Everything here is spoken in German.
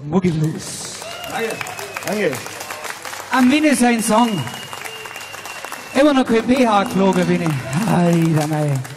Boogie Blues. Danke. Danke. Am Winnie sein Song. Immer noch kein BH geflogen, Winnie. Ei, mei.